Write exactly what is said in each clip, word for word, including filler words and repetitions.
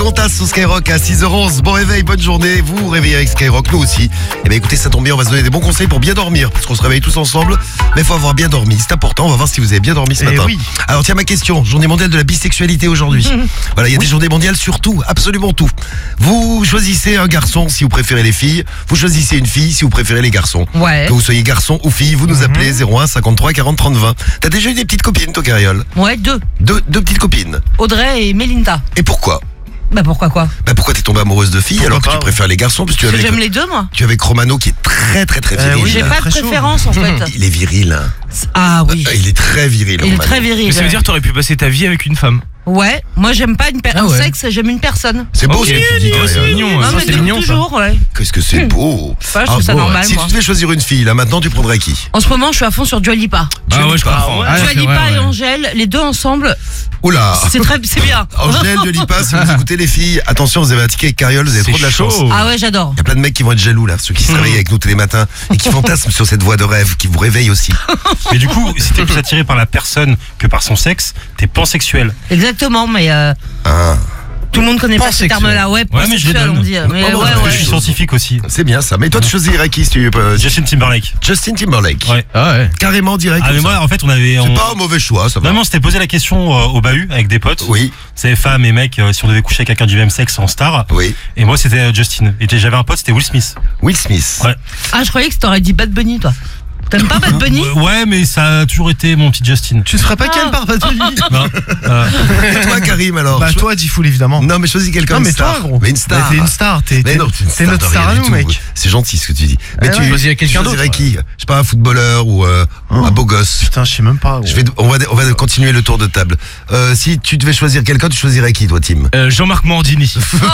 Contas sur Skyrock à six heures onze. Bon réveil, bonne journée. Vous vous réveillez avec Skyrock, nous aussi. Eh bien écoutez, ça tombe bien, on va se donner des bons conseils pour bien dormir. Parce qu'on se réveille tous ensemble, mais il faut avoir bien dormi. C'est important, on va voir si vous avez bien dormi ce Eh matin. oui. Alors tiens ma question, journée mondiale de la bisexualité aujourd'hui. Voilà, il y a des journées mondiales sur tout, absolument tout. Vous choisissez un garçon si vous préférez les filles. Vous choisissez une fille si vous préférez les garçons. Ouais. Que vous soyez garçon ou fille, vous nous appelez zéro un cinquante-trois quarante trente vingt. T'as déjà eu des petites copines toi, Cariole? Ouais, deux. Deux, deux petites copines. Audrey et Mélinda. Et pourquoi? Bah pourquoi quoi? Bah pourquoi t'es tombée amoureuse de filles alors que pas, tu ouais. préfères les garçons? Parce que tu Parce que avais, j'aime les deux, moi. tu avais Romano qui est très très très Eh viril. oui, J'ai là, pas de très chaud. préférence en fait. Il est viril. Hein. Ah oui. Euh, Il est très viril. Il est Romano. très viril. Mais ça veut dire que t'aurais pu passer ta vie avec une femme. Ouais, moi j'aime pas une per- Ah un ouais. sexe, j'aime une personne. C'est beau Ok. ce que tu dis. Oh, c'est Cariole. mignon. Non, ça, mais c'est depuis mignon, ça. toujours, ouais. Qu'est-ce que c'est beau. Ouais, je trouve ça normal, Si moi. tu devais choisir une fille là maintenant, tu prendrais qui? En ce moment, je suis à fond sur Dua Lipa. Ah ouais, je Lipa. comprends. Ah, Dua c'est Lipa vrai, et ouais. Angèle, les deux ensemble, Oula. c'est très, c'est bien. Angèle de Lipa, si vous écoutez les filles, attention, vous avez un ticket avec Cariole, vous avez C'est trop de la chaud. chance. Ah ouais, j'adore. Il y a plein de mecs qui vont être jaloux là, ceux qui se réveillent avec nous tous les matins et qui fantasment sur cette voix de rêve, qui vous réveille aussi. Mais du coup, si t'es plus attiré par la personne que par son sexe, t'es pansexuel. Exactement, mais euh, Ah, tout le monde connaît pas ce Pansexuel. terme-là. Ouais, Ouais, mais je le pansexuel, donne. on dit. Mais Oh, ouais, non, ouais. mais Je suis scientifique aussi. c'est bien ça. Mais toi, tu choisirais qui si tu euh, Justin Timberlake. Justin Timberlake. Ouais. Ah ouais. Carrément direct. Ah mais comme ça. moi, en fait, on avait... C'est on- pas un mauvais choix, ça va. Vraiment, on s'était posé la question euh, au bahut avec des potes. Oui, C'est femmes et mecs, euh, si on devait coucher avec quelqu'un du même sexe en star. oui. Et moi, c'était euh, Justin. Et j'avais un pote, c'était Will Smith. Will Smith. Ouais. Ah, je croyais que t'aurais dit Bad Bunny, toi. T'aimes pas Bad Bunny? Euh, Ouais, mais ça a toujours été mon petit Justin. Tu te ferais pas Ah. ken par Bad Bunny? Non, euh, Et toi, Karim, alors? Bah toi, Diffoul évidemment. Non, mais choisis quelqu'un Non, de mais star. toi, gros. Mais une star. Bah, t'es une star, t'es Mais t'es- non, tu es une t'es star notre de star rien à du nous, tout. mec. C'est gentil ce que tu dis. Mais Ah tu ouais. Choisis quelqu'un tu choisirais d'autre, qui? Je sais pas, un footballeur ou euh, Oh. un beau gosse. Putain, je sais même pas. gros. Je vais, on va, on va continuer le tour de table. Euh, si tu devais choisir quelqu'un, tu choisirais qui, toi, Tim? Euh, Jean-Marc Morandini.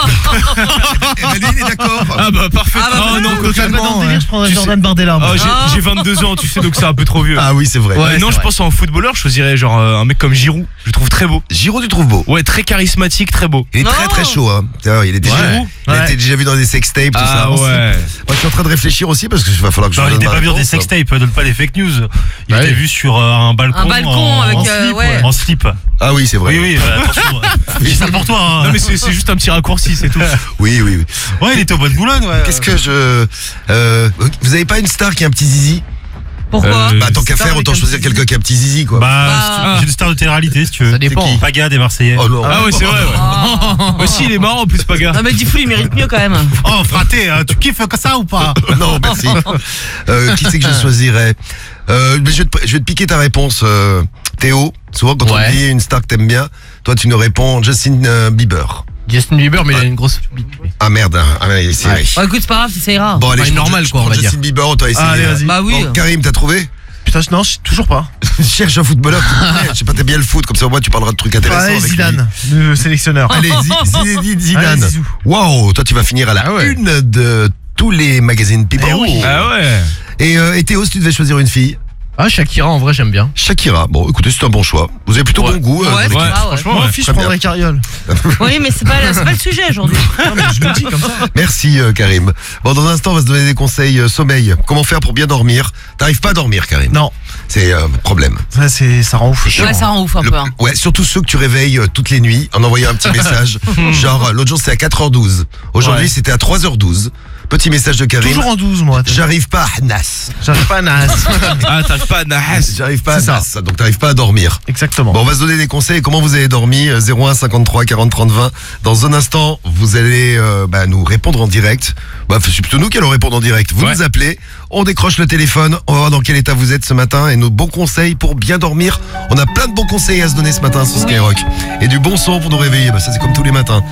Eh ben, lui, il est d'accord. Ah bah parfait. Ah bah, oh voilà. non, Je totalement. Pas dans le délire, je prendrais Tu Jordan Bardella. moi. Oh, j'ai Ah. j'ai vingt-deux ans, tu sais, donc c'est un peu trop vieux. Ah oui, c'est vrai. Ouais, Ouais, non, c'est je vrai. pense en footballeur, je choisirais genre euh, un mec comme Giroud. Je le trouve très beau. Giroud, tu trouves beau? Ouais, très charismatique, très beau. Il est Non. très très chaud, hein. Tiens, il est déjà, Ouais. il a Ouais. été déjà vu dans des sextapes, tout ça. Ah ouais. Moi, je suis en train de réfléchir aussi parce qu'il va falloir que je genre, vous il donne était ma pas vu dans des réponse. sextapes, donne pas les fake news. Il Bah était oui. vu sur euh, un balcon. Un balcon en, avec, en euh, slip. ouais. En slip. Ah oui, c'est vrai. Oui, oui, euh, attention. Je dis ça pour toi. Hein. Non mais c'est c'est juste un petit raccourci, c'est tout. Oui, oui, oui. Ouais, il était au bois de Boulogne. Ouais. Qu'est-ce que je... euh, vous avez pas une star qui a un petit zizi? Pourquoi? Euh, Bah tant qu'à star faire, avec autant un choisir petit quelqu'un qui a un petit zizi, quoi. Bah, Bah. j'ai une star de télé-réalité, si tu veux. Ça dépend. qui Paga des Marseillais. Oh non. Ah ouais, c'est vrai. Ouais. Aussi, il est marrant en plus, Paga. Non mais Diffoul, il mérite mieux quand même. Oh, fraté, hein, tu kiffes que ça ou pas? Non, merci. Euh, qui c'est que je choisirais? euh, mais je, vais te, je vais te piquer ta réponse, euh, Théo. Souvent, quand on Ouais. te dit une star que t'aimes bien, toi, tu nous réponds Justin euh, Bieber. Justin Bieber, mais il a une grosse bite. Ah merde, hein. Ah, ouais, c'est vrai. Bon, écoute, c'est pas grave, ça ira. Bon, allez, Enfin, je une prends- normale, je quoi, on prends va dire. Justin Bieber, on t'a essayé. Allez, vas-y. Bah oui. Bon, Karim, t'as trouvé? Putain, non, je- toujours pas. Cherche un footballeur, s'il te plaît. Je sais pas, t'aimes bien le foot, comme ça, au moins, tu parleras de trucs intéressants. Allez, avec lui. Zidane, le sélectionneur. Allez, Zi- Zinedine Zidane. Allez, Zizou. Waouh, toi, tu vas finir à la Ah ouais. une de tous les magazines People. Eh oui. Ah ouais. Et, euh, et Théo, si tu devais choisir une fille? Ah, Shakira, en vrai, j'aime bien. Shakira. Bon, écoutez, c'est un bon choix. Vous avez plutôt Ouais. bon goût. euh, Ouais, dans c'est l'équipe. vrai, ouais. franchement, Moi, ouais. fille, je très bien. prendrais Cariole. Oui, mais c'est pas, c'est pas le sujet aujourd'hui. Non, mais je le dis comme ça. Merci euh, Karim. Bon, dans un instant, on va se donner des conseils euh, sommeil. Comment faire pour bien dormir? T'arrives pas à dormir, Karim? Non, C'est euh, problème. ça, c'est, ça rend ouf. Ouais, ça rend ouf un Le- peu. hein. ouais, surtout ceux que tu réveilles euh, toutes les nuits en envoyant un petit message. Genre, euh, l'autre jour, c'était à quatre heures douze. Aujourd'hui, Ouais. c'était à trois heures douze. Petit message de Karim. Toujours en douze, moi. J'arrive pas à Nas. J'arrive pas à Nas. Ah, t'arrives pas à Nahas. J'arrive pas à C'est ça. Nas. Donc, t'arrives pas à dormir. Exactement. Bon, on va se donner des conseils. Comment vous avez dormi? euh, zéro un cinquante-trois quarante trente vingt. Dans un instant, vous allez euh, bah, nous répondre en direct. Bah, c'est plutôt nous qui allons répondre en direct. Vous Ouais. nous appelez, on décroche le téléphone, on va voir dans quel état vous êtes ce matin et nos bons conseils pour bien dormir. On a plein de bons conseils à se donner ce matin sur Skyrock. Et du bon son pour nous réveiller. Bah, ça, c'est comme tous les matins.